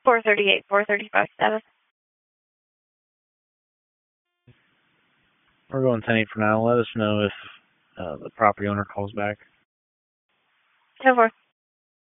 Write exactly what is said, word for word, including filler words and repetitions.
four thirty-eight, four thirty-five status. We're going ten eight for now. Let us know if uh, the property owner calls back. ten four.